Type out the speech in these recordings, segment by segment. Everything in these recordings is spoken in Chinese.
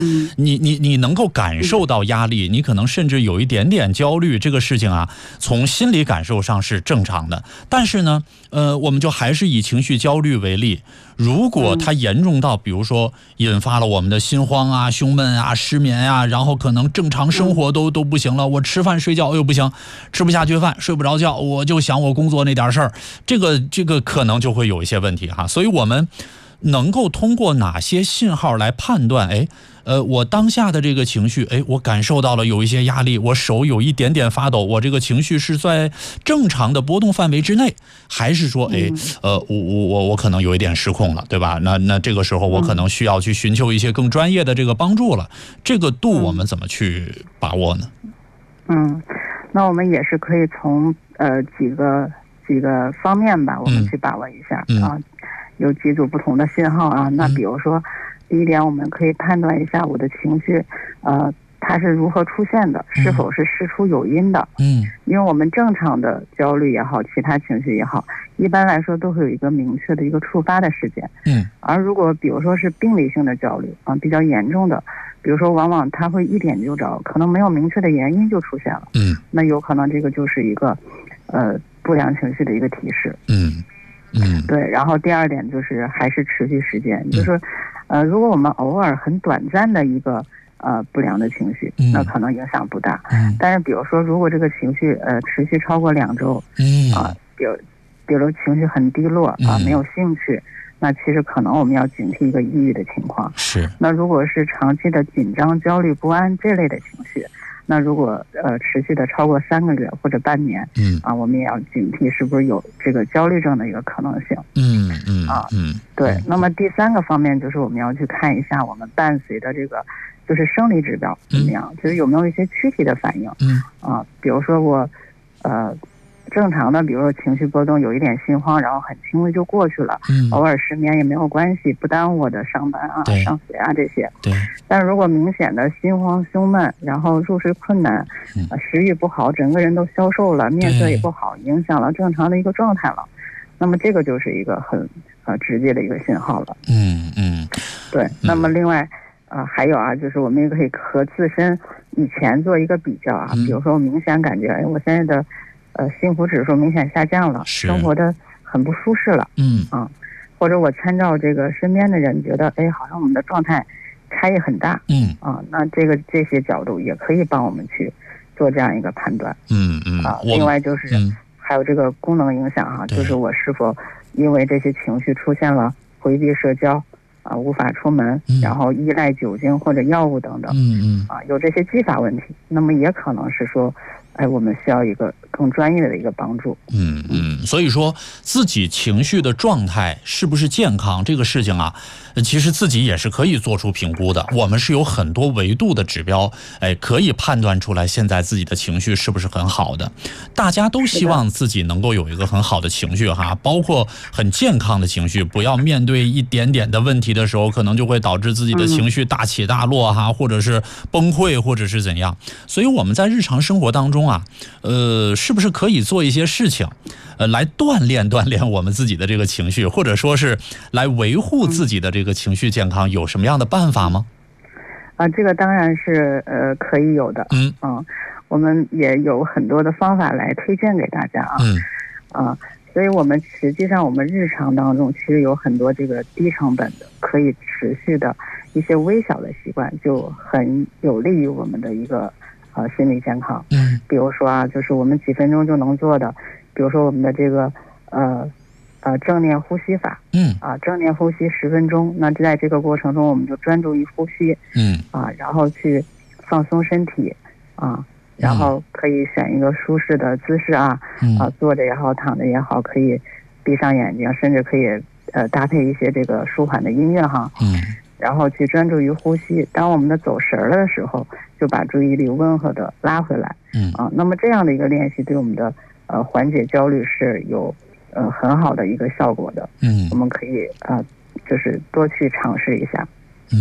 你能够感受到压力，你可能甚至有一点点焦虑，这个事情啊，从心理感受上是正常的。但是呢，我们就还是以情绪焦虑为例，如果它严重到，比如说引发了我们的心慌啊、胸闷啊、失眠啊，然后可能正常生活都不行了，我吃饭睡觉又不行，吃不下去饭，睡不着觉，我就想我工作那点事儿，这个可能就会有一些问题哈。所以我们能够通过哪些信号来判断？我当下的这个情绪，我感受到了有一些压力，我手有一点点发抖，我这个情绪是在正常的波动范围之内，还是说，我可能有一点失控了，对吧？那这个时候我可能需要去寻求一些更专业的这个帮助了。这个度我们怎么去把握呢？ 那我们也是可以从几个方面吧，我们去把握一下啊，有几组不同的信号啊。那比如说，第一点，我们可以判断一下我的情绪，它是如何出现的，是否是事出有因的。因为我们正常的焦虑也好，其他情绪也好，一般来说都会有一个明确的一个触发的事件。而如果比如说是病理性的焦虑啊，比较严重的，比如说往往它会一点就着，可能没有明确的原因就出现了。那有可能这个就是一个不良情绪的一个提示。对。然后第二点就是还是持续时间，就是如果我们偶尔很短暂的一个不良的情绪，那可能影响不大。但是比如说如果这个情绪持续超过2周，比如情绪很低落啊，没有兴趣，那其实可能我们要警惕一个抑郁的情况。那如果是长期的紧张、焦虑、不安这类的情绪，那如果持续的超过3个月或者半年，我们也要警惕是不是有这个焦虑症的一个可能性。对。那么第3个方面就是我们要去看一下我们伴随的这个就是生理指标怎么样，就是有没有一些躯体的反应。比如说我正常的，比如说情绪波动，有一点心慌，然后很轻微就过去了，偶尔失眠也没有关系，不耽误我的上班啊、上学啊这些。但是如果明显的心慌、胸闷，然后入睡困难，食欲不好，整个人都消瘦了，面色也不好，影响了正常的一个状态了，那么这个就是一个很直接的一个信号了。对。那么另外还有啊，就是我们也可以和自身以前做一个比较啊，比如说我明显感觉，我现在的幸福指数明显下降了，生活的很不舒适了。或者我参照这个身边的人，觉得好像我们的状态差异很大。那这些角度也可以帮我们去做这样一个判断。另外就是还有这个功能影响哈，就是我是否因为这些情绪出现了回避社交无法出门，然后依赖酒精或者药物等等。有这些继发问题，那么也可能是说我们需要一个更专业的一个帮助。 所以说自己情绪的状态是不是健康这个事情啊，其实自己也是可以做出评估的。我们是有很多维度的指标，可以判断出来现在自己的情绪是不是很好的。大家都希望自己能够有一个很好的情绪哈，包括很健康的情绪，不要面对一点点的问题的时候，可能就会导致自己的情绪大起大落哈，或者是崩溃，或者是怎样。所以我们在日常生活当中啊，是不是可以做一些事情，来锻炼我们自己的这个情绪，或者说是来维护自己的这个情绪健康，有什么样的办法吗？ 这个当然是可以有的。我们也有很多的方法来推荐给大家啊。所以我们实际上我们日常当中其实有很多这个低成本的可以持续的一些微小的习惯，就很有利于我们的一个心理健康。比如说啊，就是我们几分钟就能做的，比如说我们的这个正念呼吸法。正念呼吸10分钟，那在这个过程中我们就专注于呼吸。然后去放松身体然后可以选一个舒适的姿势坐着也好，躺着也好，可以闭上眼睛，甚至可以搭配一些这个舒缓的音乐哈。然后去专注于呼吸，当我们的走神了的时候，就把注意力温和的拉回来。那么这样的一个练习对我们的缓解焦虑是有很好的一个效果的。我们可以就是多去尝试一下。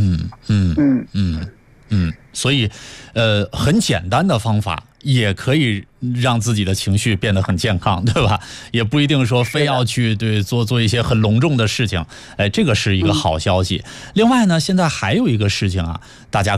所以很简单的方法也可以让自己的情绪变得很健康，对吧？也不一定说非要去做一些很隆重的事情。这个是一个好消息。另外呢，现在还有一个事情啊，大家